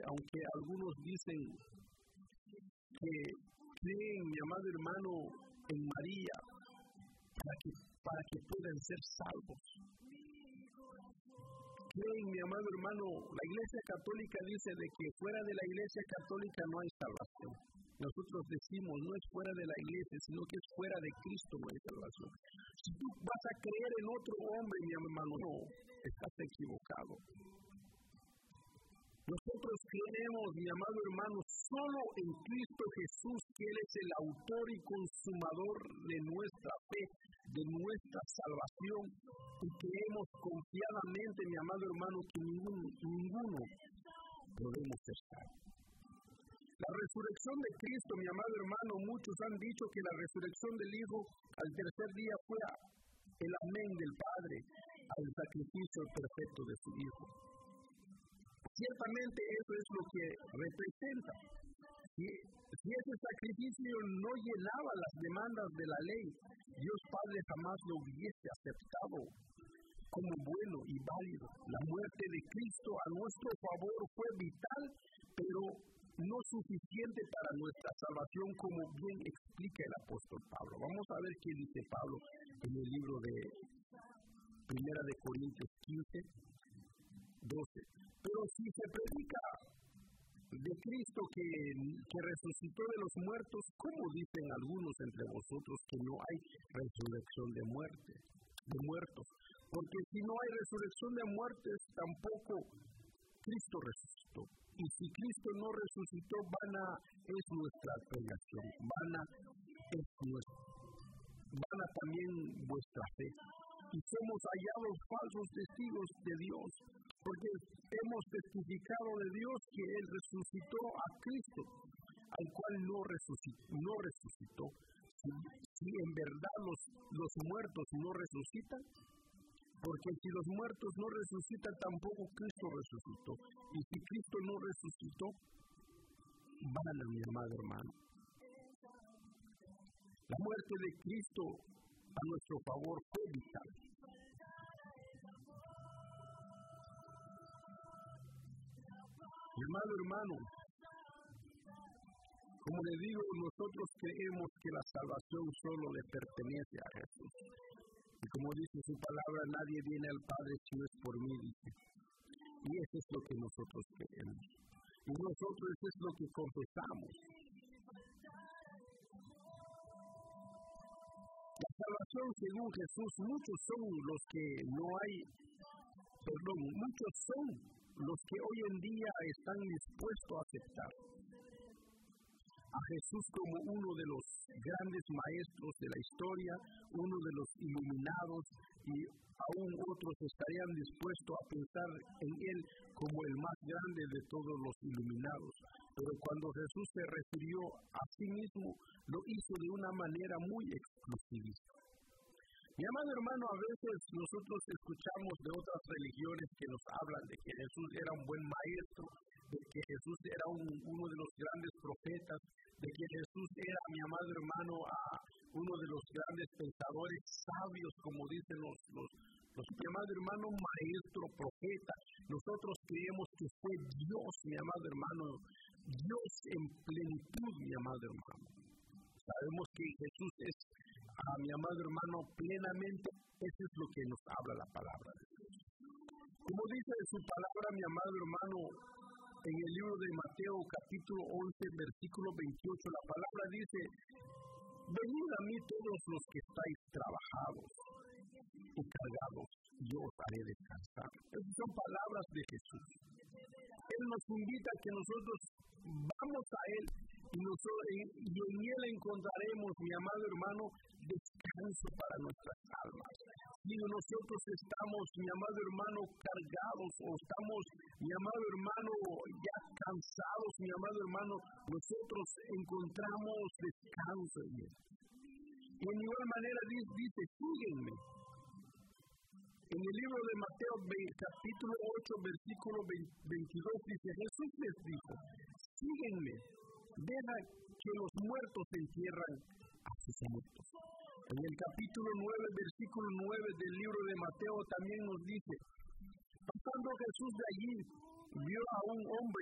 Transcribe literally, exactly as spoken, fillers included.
aunque algunos dicen que creen, mi amado hermano, en María para que, para que puedan ser salvos. Creen, mi amado hermano, la Iglesia Católica dice de que fuera de la Iglesia Católica no hay salvación. Nosotros decimos, no es fuera de la Iglesia, sino que es fuera de Cristo no hay salvación. Si tú vas a creer en otro hombre, mi hermano, no, estás equivocado. Nosotros creemos, mi amado hermano, solo en Cristo Jesús, que Él es el autor y consumador de nuestra fe, de nuestra salvación, y creemos confiadamente, mi amado hermano, que ninguno, ninguno podemos estar. La resurrección de Cristo, mi amado hermano, muchos han dicho que la resurrección del Hijo al tercer día fue el amén del Padre al sacrificio perfecto de su Hijo. Ciertamente eso es lo que representa. Si, si ese sacrificio no llenaba las demandas de la ley, Dios Padre jamás lo hubiese aceptado como bueno y válido. La muerte de Cristo a nuestro favor fue vital, pero no suficiente para nuestra salvación, como bien explica el apóstol Pablo. Vamos a ver qué dice Pablo en el libro de Primera de Corintios quince, doce. Pero si se predica de Cristo que, que resucitó de los muertos, ¿cómo dicen algunos entre vosotros que no hay resurrección de muerte, de muertos? Porque si no hay resurrección de muertes, tampoco Cristo resucitó. Y si Cristo no resucitó, vana es nuestra predicación, vana es nuestra, vana también vuestra fe. Y somos hallados falsos testigos de Dios, porque hemos testificado de Dios que Él resucitó a Cristo, al cual no resucitó. No resucitó. Si, si en verdad los, los muertos no resucitan, porque si los muertos no resucitan, tampoco Cristo resucitó. Y si Cristo no resucitó, vana, mi amado hermano. La muerte de Cristo a nuestro favor fue vital. Mi amado hermano, como le digo, nosotros creemos que la salvación solo le pertenece a Jesús. Y como dice su palabra, nadie viene al Padre si no es por mí, dice. Y eso es lo que nosotros creemos. Y nosotros eso es lo que confesamos. La salvación según Jesús, muchos son los que no hay, perdón, muchos son los que hoy en día están dispuestos a aceptar a Jesús como uno de los grandes maestros de la historia, uno de los iluminados, y aún otros estarían dispuestos a pensar en Él como el más grande de todos los iluminados. Pero cuando Jesús se refirió a sí mismo, lo hizo de una manera muy exclusivista. Mi amado hermano, a veces nosotros escuchamos de otras religiones que nos hablan de que Jesús era un buen maestro, de que Jesús era un, uno de los grandes profetas, de que Jesús era, mi amado hermano, a uno de los grandes pensadores sabios, como dicen los, los, los mi amado hermano, maestro, profeta. Nosotros creemos que fue Dios, mi amado hermano, Dios en plenitud, mi amado hermano. Sabemos que Jesús es, a mi amado hermano, plenamente. Eso es lo que nos habla la palabra de Dios. Como dice su palabra, mi amado hermano, en el libro de Mateo, capítulo once, versículo veintiocho, la palabra dice: venid a mí todos los que estáis trabajados y cargados, yo os haré descansar. Esas son palabras de Jesús. Él nos invita a que nosotros vamos a Él y, nosotros, y en Él encontraremos, mi amado hermano, descanso para nuestras almas. Si nosotros estamos, mi amado hermano, cargados, o estamos, mi amado hermano, ya cansados, mi amado hermano, nosotros encontramos descanso en Él. Y en igual manera dice: síguenme. En el libro de Mateo, capítulo ocho, versículo veintidós, dice: Jesús les dijo: síguenme, deja que los muertos entierran a sus muertos. En el capítulo nueve, versículo nueve del libro de Mateo también nos dice: pasando Jesús de allí, vio a un hombre